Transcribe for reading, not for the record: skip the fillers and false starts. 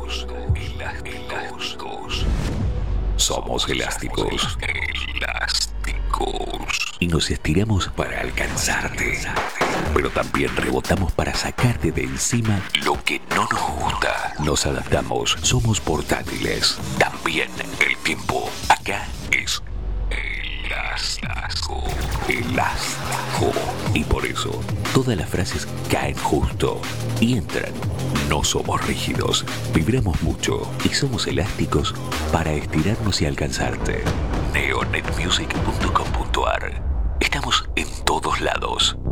Elásticos. Somos elásticos. Y nos estiramos para alcanzarte. Pero también rebotamos para sacarte de encima lo que no nos gusta. Nos adaptamos, somos portátiles. También el tiempo acá es elástico. Elástico. Y por eso todas las frases caen justo y entran. No somos rígidos, vibramos mucho y somos elásticos para estirarnos y alcanzarte. Neonetmusic.com.ar. Estamos en todos lados.